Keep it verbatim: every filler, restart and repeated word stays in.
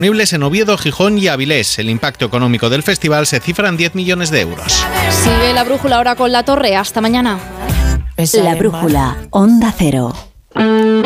disponibles en Oviedo, Gijón y Avilés. El impacto económico del festival se cifra en diez millones de euros. Sigue la brújula ahora con La Torre. Hasta mañana. La brújula, Onda Cero.